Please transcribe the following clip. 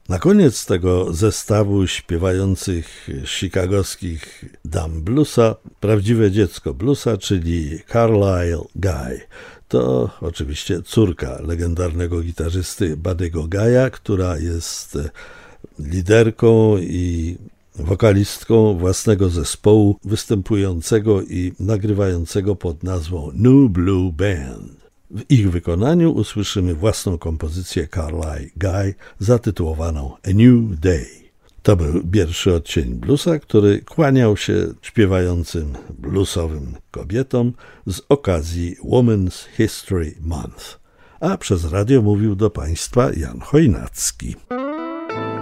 Na koniec tego zestawu śpiewających chicagowskich dam bluesa prawdziwe dziecko bluesa, czyli Carlisle Guy. To oczywiście córka legendarnego gitarzysty Buddy'ego Guy'a, która jest liderką i wokalistką własnego zespołu występującego i nagrywającego pod nazwą New Blue Band. W ich wykonaniu usłyszymy własną kompozycję Carlisle Guy zatytułowaną A New Day. To był pierwszy odcień bluesa, który kłaniał się śpiewającym bluesowym kobietom z okazji Women's History Month. A przez radio mówił do Państwa Jan Chojnacki.